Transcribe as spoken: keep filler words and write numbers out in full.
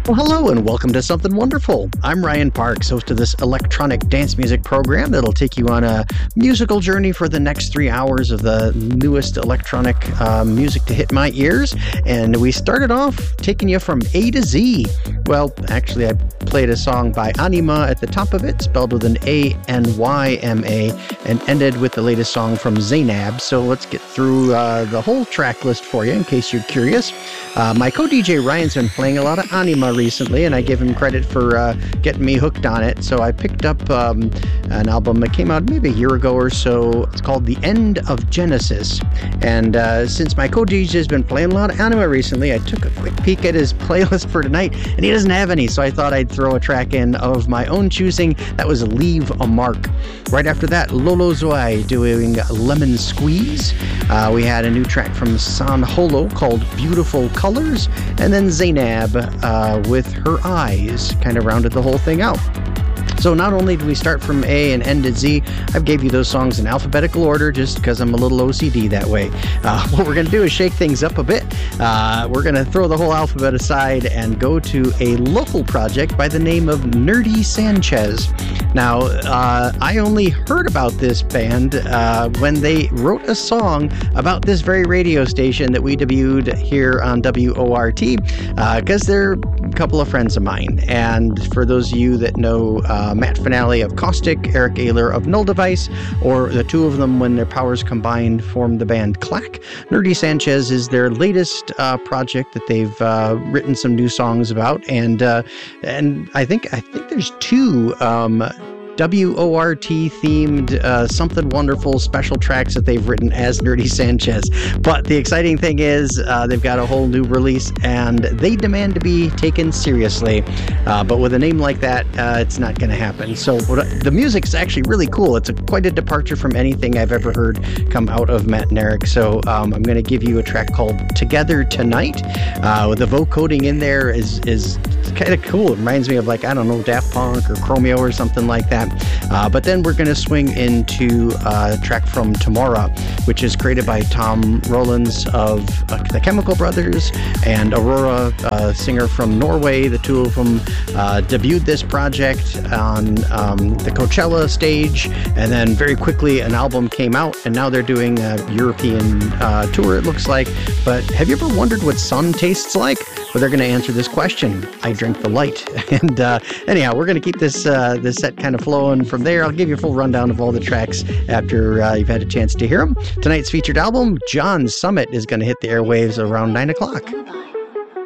Well, hello and welcome to Something Wonderful. I'm Ryan Parks, host of this electronic dance music program that'll take you on a musical journey for the next three hours of the newest electronic uh, music to hit my ears. And we started off taking you from A to Z. Well, actually, I played a song by Anyma at the top of it, spelled with an A N Y M A, and ended with the latest song from Zainab. So let's get through uh, the whole track list for you in case you're curious. Uh, my co-D J Ryan's been playing a lot of Anyma recently, and I give him credit for uh, getting me hooked on it. So I picked up um, an album that came out maybe a year ago or so. It's called The End of Genesis. And uh, since my co-D J has been playing a lot of Anyma recently, I took a quick peek at his playlist for tonight, and he doesn't have any. So I thought I'd throw a track in of my own choosing. That was Leave a Mark. Right after that, Lolo Zouai doing Lemon Squeeze. Uh, we had a new track from San Holo called Beautiful Colors. And then Zainab uh, with Her Eyes kind of rounded the whole thing out. So not only do we start from A and end at Z, I've gave you those songs in alphabetical order just because I'm a little O C D that way. Uh, what we're going to do is shake things up a bit. Uh, we're going to throw the whole alphabet aside and go to a local project by the name of Nerdy Sanchez. Now, uh, I only heard about this band uh, when they wrote a song about this very radio station that we debuted here on W O R T because uh, they're a couple of friends of mine. And for those of you that know uh, Matt Finale of Caustic, Eric Ayler of Null Device, or the two of them when their powers combined formed the band Clack, Nerdy Sanchez is their latest uh, project that they've uh, written some new songs about, and uh, and I think I think there's two um, W O R T themed uh, Something Wonderful special tracks that they've written as Nerdy Sanchez. But the exciting thing is uh, they've got a whole new release and they demand to be taken seriously. Uh, but with a name like that, uh, it's not going to happen. So what, the music's actually really cool. It's a, quite a departure from anything I've ever heard come out of Matt and Eric. So um, I'm going to give you a track called Together Tonight. Uh, with the vocoding in there is, is kind of cool. It reminds me of, like, I don't know, Daft Punk or Chromeo or something like that. Uh, but then we're going to swing into a track from Tamora, which is created by Tom Rollins of uh, the Chemical Brothers and Aurora, a singer from Norway. The two of them uh, debuted this project on um, the Coachella stage, and then very quickly an album came out, and now they're doing a European uh, tour, it looks like. But have you ever wondered what sun tastes like? Well, they're going to answer this question. I drink the light. And uh, anyhow, we're going to keep this uh, this set kind of flowing from there. I'll give you a full rundown of all the tracks after uh, you've had a chance to hear them. Tonight's featured album, John Summit, is going to hit the airwaves around nine o'clock.